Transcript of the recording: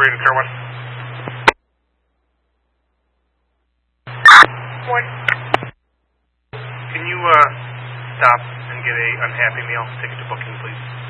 operator, car 1. 1. Can you stop and get a unhappy meal ticket to booking, please?